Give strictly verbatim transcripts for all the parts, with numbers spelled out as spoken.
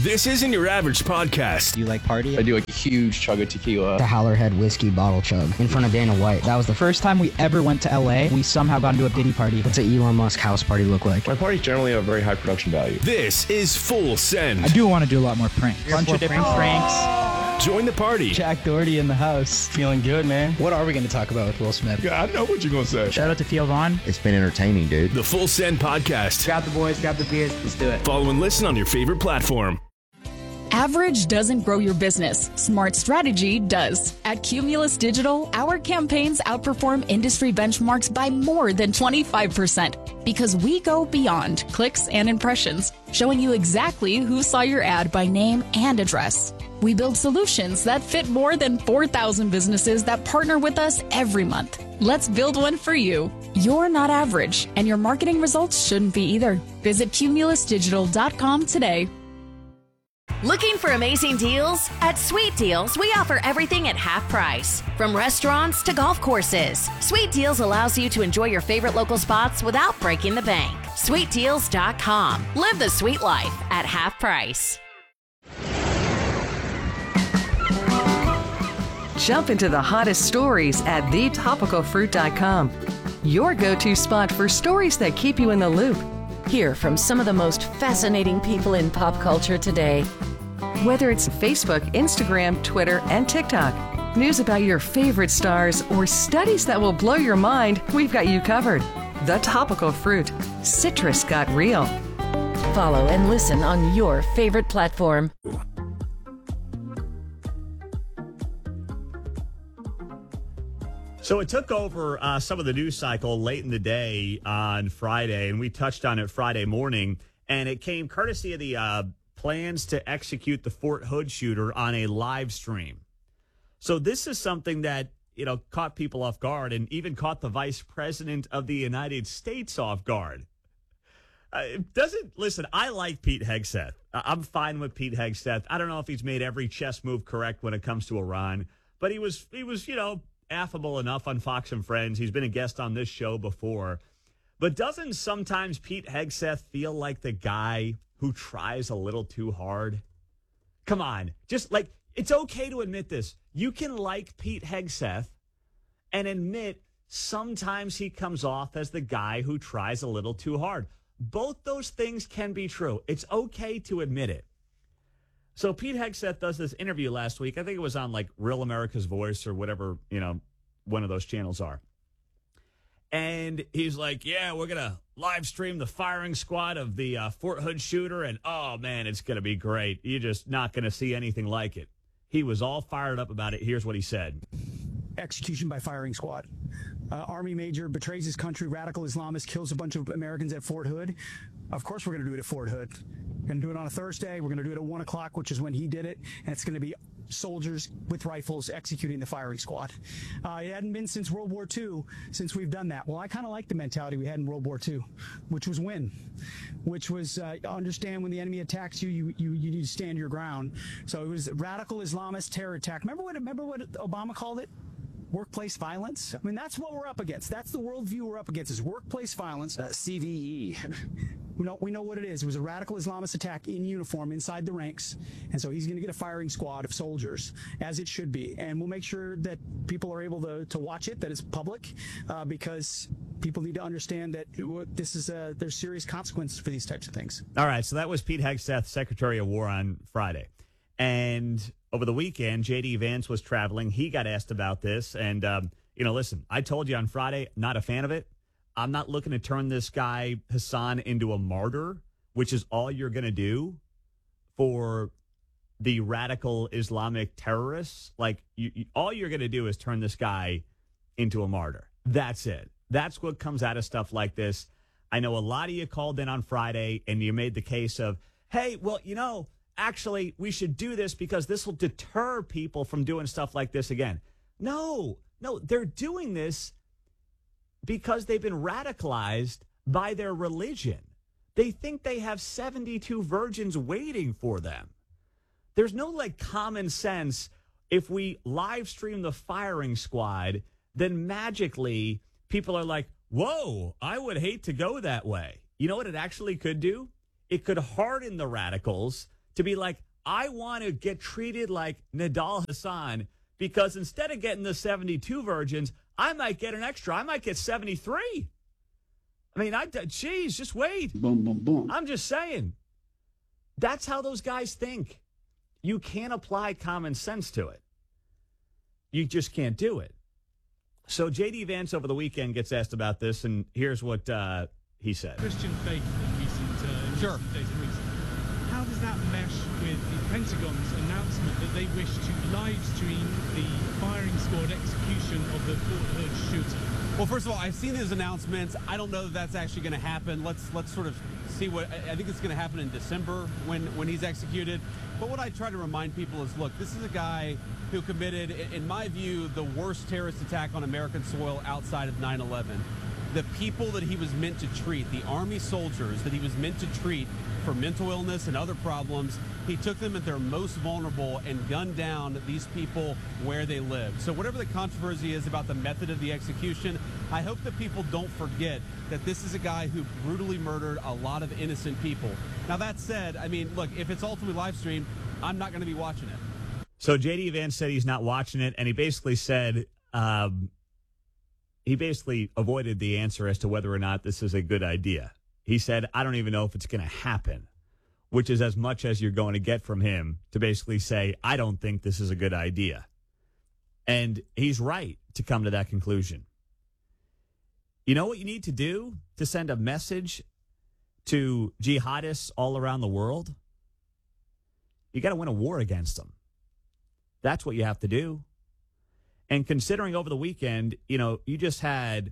This isn't your average podcast. Do you like party? I do like a huge chug of tequila. The Howlerhead whiskey bottle chug in front of Dana White. That was the First time we ever went to L A, we somehow got into a Diddy party. What's an Elon Musk house party look like? My parties generally have very high production value. This is Full Send. I do want to do a lot more pranks. A bunch of different pranks. Join the party. Jack Doherty in the house. Feeling good, man. What are we going to talk about with Will Smith? Yeah, I know what you're going to say. Shout out to Theo Vaughn. It's been entertaining, dude. The Full Send podcast. Grab the boys, grab the beers, let's do it. Follow and listen on your favorite platform. Average doesn't grow your business. Smart strategy does. At Cumulus Digital, our campaigns outperform industry benchmarks by more than twenty-five percent because we go beyond clicks and impressions, showing you exactly who saw your ad by name and address. We build solutions that fit more than four thousand businesses that partner with us every month. Let's build one for you. You're not average, and your marketing results shouldn't be either. Visit cumulus digital dot com today. Looking for amazing deals? At Sweet Deals, we offer everything at half price. From restaurants to golf courses, Sweet Deals allows you to enjoy your favorite local spots without breaking the bank. sweet deals dot com. Live the sweet life at half price. Jump into the hottest stories at the topical fruit dot com. Your go-to spot for stories that keep you in the loop. Hear from some of the most fascinating people in pop culture today. Whether it's Facebook, Instagram, Twitter, and TikTok, news about your favorite stars, or studies that will blow your mind, we've got you covered. The Topical Fruit. Citrus got real. Follow and listen on your favorite platform. So it took over uh, some of the news cycle late in the day on Friday, and we touched on it Friday morning, and it came courtesy of the uh, plans to execute the Fort Hood shooter on a live stream. So this is something that, you know, caught people off guard and even caught the Vice President of the United States off guard. Uh, it doesn't, listen, I like Pete Hegseth. I'm fine with Pete Hegseth. I don't know if he's made every chess move correct when it comes to Iran, but he was, he was, you know, affable enough on Fox and Friends. He's been a guest on this show before. But doesn't sometimes Pete Hegseth feel like the guy who tries a little too hard? Come on. Just like, it's okay to admit this. You can like Pete Hegseth and admit sometimes he comes off as the guy who tries a little too hard. Both those things can be true. It's okay to admit it. So Pete Hegseth does this interview last week. I think it was on like Real America's Voice or whatever, you know, one of those channels are. And he's like, yeah, we're going to live stream the firing squad of the uh, Fort Hood shooter. And, oh, man, it's going to be great. You're just not going to see anything like it. He was all fired up about it. Here's what he said. Execution by firing squad. Uh, Army major betrays his country. Radical Islamist kills a bunch of Americans at Fort Hood. Of course we're going to do it at Fort Hood. We're going to do it on a Thursday. We're going to do it at one o'clock, which is when he did it. And it's going to be soldiers with rifles executing the firing squad. Uh, it hadn't been since World War Two since we've done that. Well, I kind of like the mentality we had in World War Two, which was win, which was uh, understand when the enemy attacks you, you, you, you need to stand your ground. So it was radical Islamist terror attack. Remember what, remember what Obama called it? Workplace violence. I mean, that's what we're up against. That's the worldview we're up against is workplace violence. Uh, C V E. We know, we know what it is. It was a radical Islamist attack in uniform inside the ranks. And so he's going to get a firing squad of soldiers, as it should be. And we'll make sure that people are able to, to watch it, that it's public, uh, because people need to understand that this is a, there's serious consequences for these types of things. All right, so that was Pete Hegseth, Secretary of War, on Friday. And over the weekend, J D. Vance was traveling. He got asked about this. And, um, you know, listen, I told you on Friday, not a fan of it. I'm not looking to turn this guy, Hassan, into a martyr, which is all you're going to do for the radical Islamic terrorists. Like, you, you, all you're going to do is turn this guy into a martyr. That's it. That's what comes out of stuff like this. I know a lot of you called in on Friday and you made the case of, hey, well, you know, actually, we should do this because this will deter people from doing stuff like this again. No, no, they're doing this because they've been radicalized by their religion. They think they have seventy-two virgins waiting for them. There's no, like, common sense. If we live stream the firing squad, then magically people are like, whoa, I would hate to go that way. You know what it actually could do? It could harden the radicals to be like, I want to get treated like Nadal Hassan because instead of getting the seventy-two virgins, I might get an extra. I might get seventy-three. I mean, I, geez, just wait. Boom, boom, boom. I'm just saying. That's how those guys think. You can't apply common sense to it. You just can't do it. So J D Vance over the weekend gets asked about this, and here's what uh, he said. Christian faith in recent, uh, in sure. recent days and weeks. How does that mesh with the Pentagon's announcement that they wish to live stream the firing squad execution of the Fort Hood shooter? Well, first of all, I've seen his announcements. I don't know that that's actually going to happen. Let's let's sort of see what I think it's going to happen in December when when he's executed. But what I try to remind people is, look, this is a guy who committed, in my view, the worst terrorist attack on American soil outside of nine eleven. The people that he was meant to treat, the Army soldiers that he was meant to treat for mental illness and other problems, he took them at their most vulnerable and gunned down these people where they live. So whatever the controversy is about the method of the execution, I hope that people don't forget that this is a guy who brutally murdered a lot of innocent people. Now, that said, I mean, look, if it's ultimately live streamed, I'm not going to be watching it. So J D Vance said he's not watching it, and he basically said um, he basically avoided the answer as to whether or not this is a good idea. He said, I don't even know if it's going to happen, which is as much as you're going to get from him to basically say, I don't think this is a good idea. And he's right to come to that conclusion. You know what you need to do to send a message to jihadists all around the world? You got to win a war against them. That's what you have to do. And considering over the weekend, you know, you just had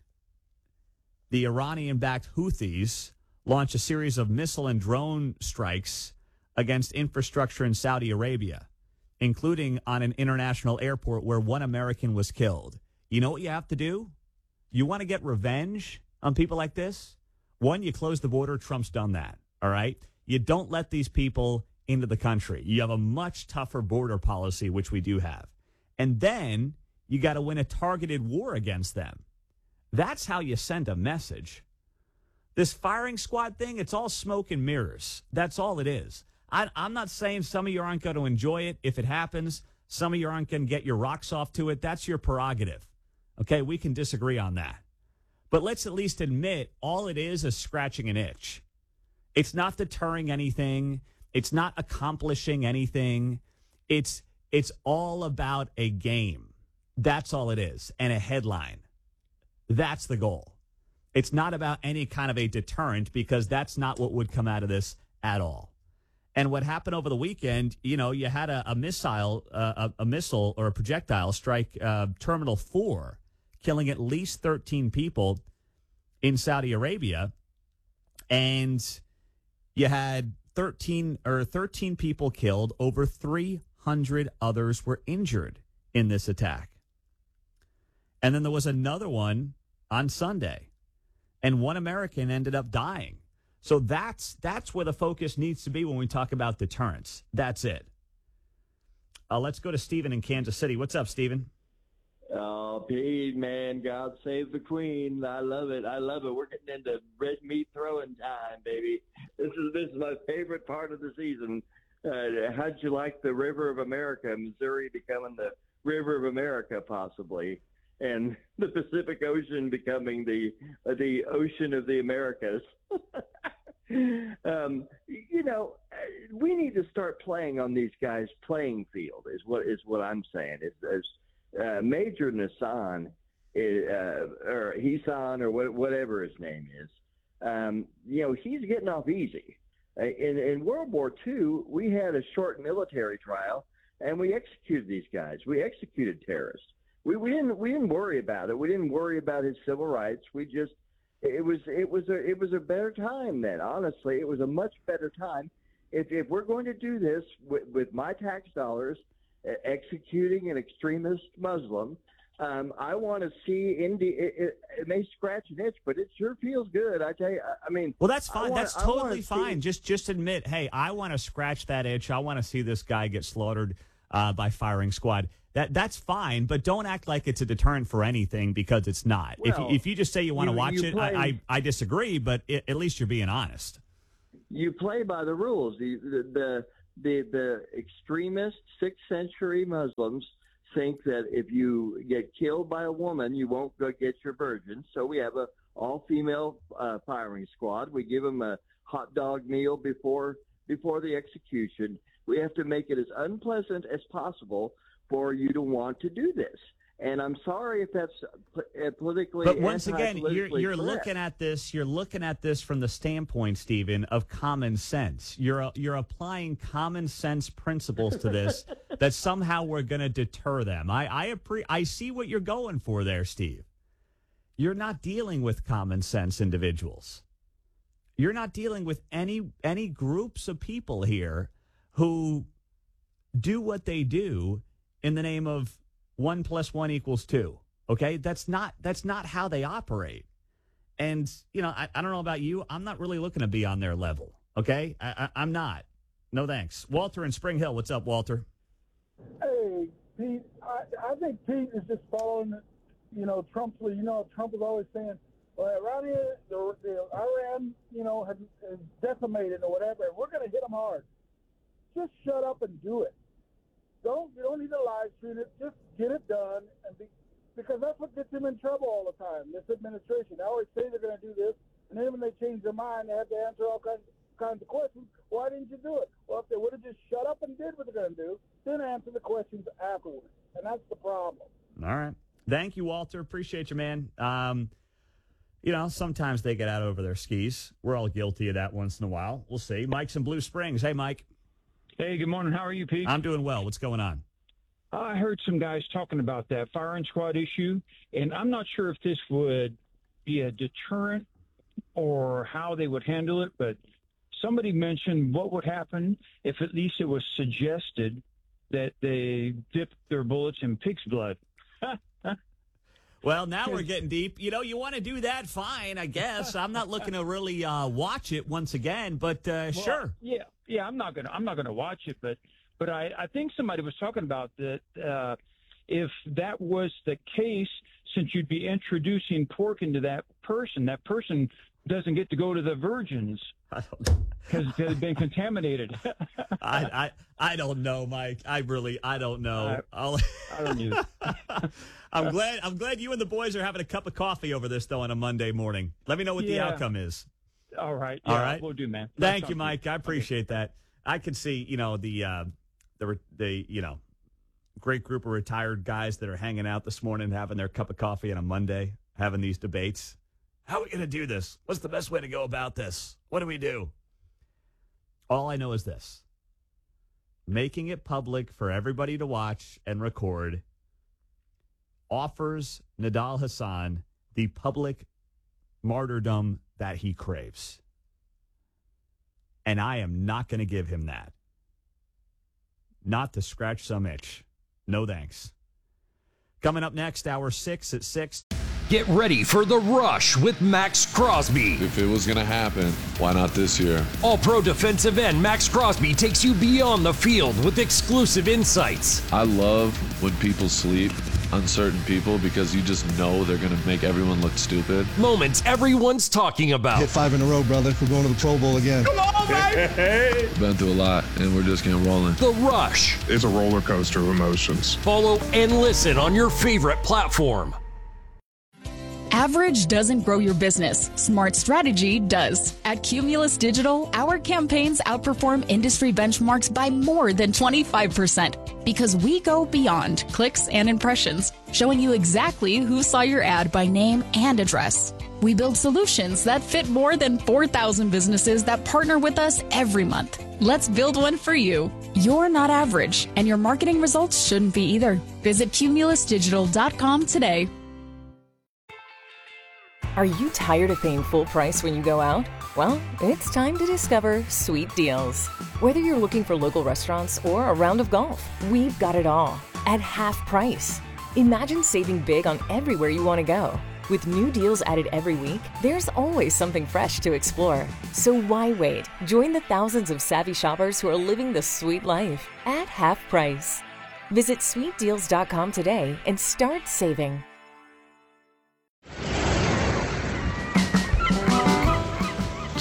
the Iranian-backed Houthis launch a series of missile and drone strikes against infrastructure in Saudi Arabia, including on an international airport where one American was killed. You know what you have to do? You want to get revenge on people like this? One, you close the border. Trump's done that, all right? You don't let these people into the country. You have a much tougher border policy, which we do have. And then you got to win a targeted war against them. That's how you send a message. This firing squad thing, it's all smoke and mirrors. That's all it is. I, I'm not saying some of you aren't going to enjoy it if it happens. Some of you aren't going to get your rocks off to it. That's your prerogative. Okay, we can disagree on that. But let's at least admit all it is is scratching an itch. It's not deterring anything. It's not accomplishing anything. It's it's all about a game. That's all it is, and a headline. That's the goal. It's not about any kind of a deterrent because that's not what would come out of this at all. And what happened over the weekend, you know, you had a, a missile, uh, a, a missile or a projectile strike uh, Terminal four, killing at least thirteen people in Saudi Arabia. And you had thirteen or thirteen people killed. Over three hundred others were injured in this attack. And then there was another one on Sunday, and one American ended up dying. So that's that's where the focus needs to be when we talk about deterrence. That's it. Uh, let's go to Stephen in Kansas City. What's up, Stephen? Oh, Pete, man, God save the Queen. I love it. I love it. We're getting into red meat throwing time, baby. This is this is my favorite part of the season. Uh, how'd you like the River of America, Missouri becoming the River of America, possibly? And the Pacific Ocean becoming the uh, the ocean of the Americas. um, you know, we need to start playing on these guys' playing field. Is what is what I'm saying. Is, is uh, Major Nassan, is, uh, or Hisan, or what, whatever his name is. Um, you know, he's getting off easy. Uh, in in World War Two, we had a short military trial, and we executed these guys. We executed terrorists. We, we didn't we didn't worry about it. We didn't worry about his civil rights. We just it was it was a it was a better time then. Honestly, it was a much better time. If if we're going to do this with, with my tax dollars, uh, executing an extremist Muslim, um, I want to see India. It, it, it may scratch an itch, but it sure feels good. I tell you. I, I mean, well, that's fine. Wanna, that's totally see, fine. Just just admit, hey, I want to scratch that itch. I want to see this guy get slaughtered uh, by firing squad. That that's fine, but don't act like it's a deterrent for anything because it's not. Well, if you, if you just say you want to watch it, play, I, I I disagree, but it, at least you're being honest. you play by the rules. The the the, the extremist sixth century Muslims think that if you get killed by a woman, you won't go get your virgin. So we have a all-female uh, firing squad. We give them a hot dog meal before before the execution. We have to make it as unpleasant as possible for you to want to do this. And I'm sorry if that's politically. But once again, you're you're correct. looking at this. You're looking at this from the standpoint, Stephen, of common sense. You're you're applying common sense principles to this that somehow we're going to deter them. I I appre- I see what you're going for there, Steve. You're not dealing with common sense individuals. You're not dealing with any any groups of people here who do what they do in the name of one plus one equals two. Okay, that's not that's not how they operate. And you know, I, I don't know about you. I'm not really looking to be on their level. Okay, I, I, I'm not. No thanks. Walter in Spring Hill. What's up, Walter? Hey, Pete. I, I think Pete is just following, you know, Trump's lead. You know, Trump is always saying, well, around here, the, the Iran, you know, has, has decimated or whatever. We're going to hit them hard. Just shut up and do it. Don't you don't need to live stream it. Just get it done, and be, because that's what gets them in trouble all the time. This administration, they always say they're going to do this, and then when they change their mind, they have to answer all kinds kinds of questions. Why didn't you do it? Well, if they would have just shut up and did what they're going to do, then answer the questions afterwards, and that's the problem. All right, thank you, Walter. Appreciate you, man. Um, you know, sometimes they get out over their skis. We're all guilty of that once in a while. We'll see. Mike's in Blue Springs. Hey, Mike. Hey, good morning. How are you, Pete? I'm doing well. What's going on? I heard some guys talking about that firing squad issue, and I'm not sure if this would be a deterrent or how they would handle it, but somebody mentioned what would happen if at least it was suggested that they dip their bullets in pig's blood. Well, now we're getting deep. You know, you want to do that, fine, I guess. I'm not looking to really uh, watch it once again, but uh, Well, sure. Yeah, yeah. I'm not gonna. I'm not gonna watch it, but but I, I think somebody was talking about that. Uh, if that was the case, since you'd be introducing pork into that person, that person doesn't get to go to the virgins because they've been contaminated. I, I I don't know, Mike. I really I don't know. I'll, I don't either. I'm glad I'm glad you and the boys are having a cup of coffee over this though on a Monday morning. Let me know what the Yeah. outcome is. All right. All Yeah, right. we'll do, man. Thank Nice you, talking Mike. to you. I appreciate that. I can see, you know, the uh, the the you know, great group of retired guys that are hanging out this morning, having their cup of coffee on a Monday, having these debates. How are we going to do this? What's the best way to go about this? What do we do? All I know is this. Making it public for everybody to watch and record offers Nidal Hasan the public martyrdom that he craves. And I am not going to give him that. Not to scratch some itch. No thanks. Coming up next, hour six at six. Get ready for The Rush with Max Crosby. If it was going to happen, why not this year? All-pro defensive end Max Crosby takes you beyond the field with exclusive insights. I love when people sleep on certain people because you just know they're going to make everyone look stupid. Moments everyone's talking about. Hit five in a row, brother. We're going to the Pro Bowl again. Come on, baby! Been through a lot, and we're just getting rolling. The Rush. It's a roller coaster of emotions. Follow and listen on your favorite platform. Average doesn't grow your business. Smart strategy does. At Cumulus Digital, our campaigns outperform industry benchmarks by more than twenty-five percent because we go beyond clicks and impressions, showing you exactly who saw your ad by name and address. We build solutions that fit more than four thousand businesses that partner with us every month. Let's build one for you. You're not average, and your marketing results shouldn't be either. Visit cumulus digital dot com today. Are you tired of paying full price when you go out? Well, it's time to discover Sweet Deals. Whether you're looking for local restaurants or a round of golf, we've got it all at half price. Imagine saving big on everywhere you want to go. With new deals added every week, there's always something fresh to explore. So why wait? Join the thousands of savvy shoppers who are living the sweet life at half price. Visit sweet deals dot com today and start saving.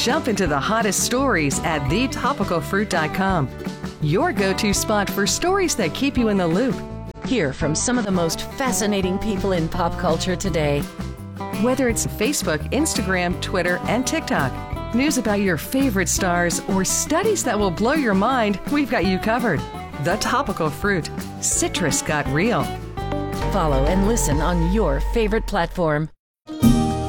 Jump into the hottest stories at the topical fruit dot com. Your go-to spot for stories that keep you in the loop. Hear from some of the most fascinating people in pop culture today. Whether it's Facebook, Instagram, Twitter, and TikTok, news about your favorite stars, or studies that will blow your mind, we've got you covered. The Topical Fruit. Citrus got real. Follow and listen on your favorite platform.